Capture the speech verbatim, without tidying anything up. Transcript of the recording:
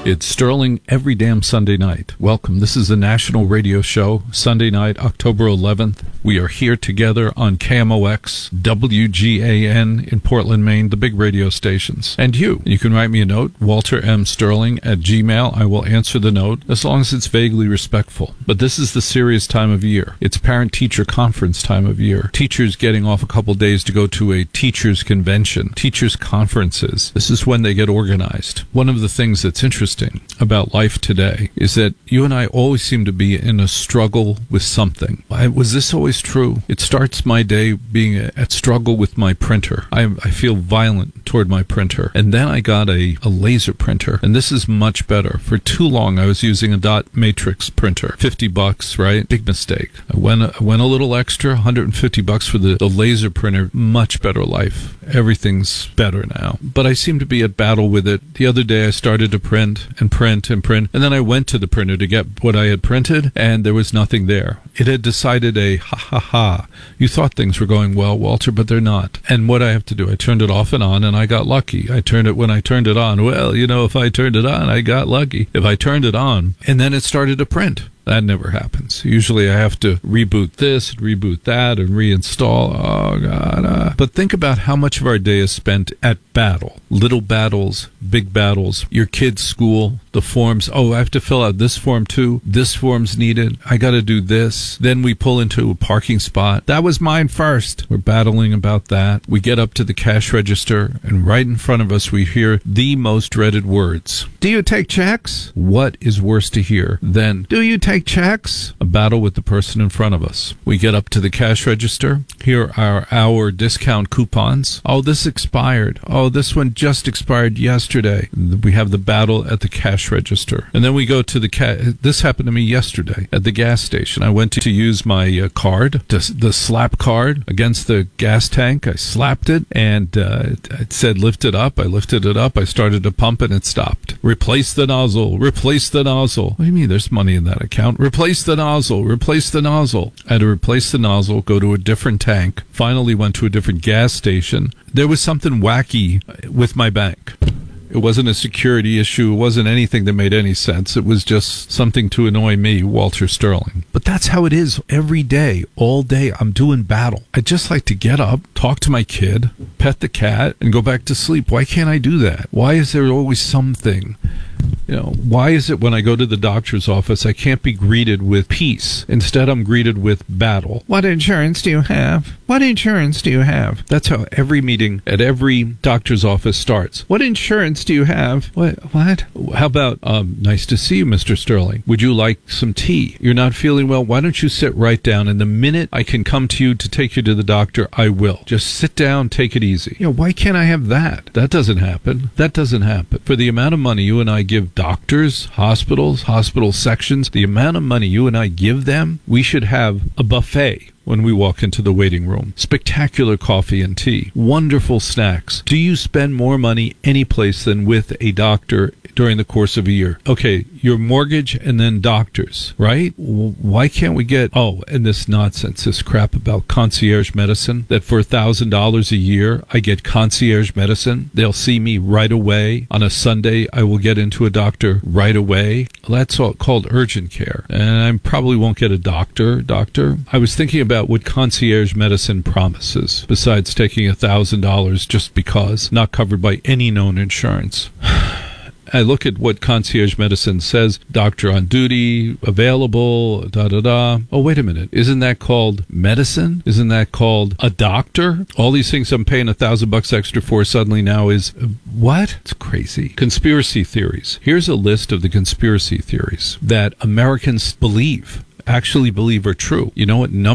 It's Sterling every damn Sunday night. Welcome. This is the National Radio Show, Sunday night, October eleventh. We are here together on K M O X, W G A N in Portland, Maine, the big radio stations. And you. You can write me a note, Walter M. Sterling at Gmail. I will answer the note as long as it's vaguely respectful. But this is the serious time of year. It's parent-teacher conference time of year. Teachers getting off a couple days to go to a teachers' convention, teachers' conferences. This is when they get organized. One of the things that's interesting about life today is that you and I always seem to be in a struggle with something. I, was this always true? It starts my day being at struggle with my printer. I, I feel violent toward my printer. And then I got a, a laser printer, and this is much better. For too long, I was using a dot matrix printer. fifty bucks, right? Big mistake. I went, I went a little extra, one hundred fifty bucks for the, the laser printer. Much better life. Everything's better now. But I seem to be at battle with it. The other day, I started to print and print and print, and then I went to the printer to get what I had printed, and there was nothing there. It had decided a ha ha ha. You thought things were going well, Walter, but they're not. And what I have to do, I turned it off and on, and I got lucky. I turned it when I turned it on. Well, you know, if I turned it on, I got lucky. If I turned it on, and then it started to print. That never happens. Usually I have to reboot this, reboot that, and reinstall. Oh, God. Uh. But think about how much of our day is spent at battle. Little battles, big battles, your kid's school, the forms. Oh, I have to fill out this form too. This form's needed. I got to do this. Then we pull into a parking spot. That was mine first. We're battling about that. We get up to the cash register, and right in front of us we hear the most dreaded words. Do you take checks? What is worse to hear than, do you take checks? A battle with the person in front of us. We get up to the cash register. Here are our discount coupons. Oh, this expired. Oh, this one just expired yesterday. We have the battle at the cash register. And then we go to the ca- this happened to me yesterday at the gas station. I went to, to use my uh, card, the, the slap card against the gas tank. I slapped it, and uh, it, it said lift it up. I lifted it up. I started to pump, and it stopped. Replace the nozzle. Replace the nozzle. What do you mean there's money in that account? Replace the nozzle. Replace the nozzle. I had to replace the nozzle, go to a different tank, finally went to a different gas station. There was something wacky with my bank. It wasn't a security issue. It wasn't anything that made any sense. It was just something to annoy me, Walter Sterling. But that's how it is every day, all day. I'm doing battle. I'd just like to get up, talk to my kid, pet the cat, and go back to sleep. Why can't I do that? Why is there always something? You know, why is it when I go to the doctor's office, I can't be greeted with peace? Instead, I'm greeted with battle. What insurance do you have? What insurance do you have? That's how every meeting at every doctor's office starts. What insurance do you have? What? What? How about, um, nice to see you, Mister Sterling. Would you like some tea? You're not feeling well? Why don't you sit right down? And the minute I can come to you to take you to the doctor, I will. Just sit down, take it easy. You know, why can't I have that? That doesn't happen. That doesn't happen. For the amount of money you and I give doctors, hospitals, hospital sections, the amount of money you and I give them, we should have a buffet when we walk into the waiting room. Spectacular coffee and tea. Wonderful snacks. Do you spend more money any place than with a doctor during the course of a year? Okay, your mortgage and then doctors, right? Why can't we get, oh, and this nonsense, this crap about concierge medicine, that for one thousand dollars a year, I get concierge medicine. They'll see me right away. On a Sunday, I will get into a doctor right away. That's all called urgent care. And I probably won't get a doctor, doctor. I was thinking about what concierge medicine promises, besides taking one thousand dollars just because, not covered by any known insurance. I look at what concierge medicine says, doctor on duty, available, da-da-da. Oh, wait a minute. Isn't that called medicine? Isn't that called a doctor? All these things I'm paying a thousand bucks extra for suddenly now is, uh, what? It's crazy. Conspiracy theories. Here's a list of the conspiracy theories that Americans believe, actually believe are true. You know what? Number